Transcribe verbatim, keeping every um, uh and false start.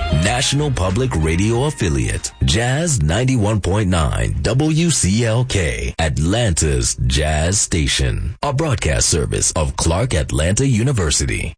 National Public Radio affiliate, Jazz ninety-one point nine W C L K, Atlanta's Jazz Station. A broadcast service of Clark Atlanta University.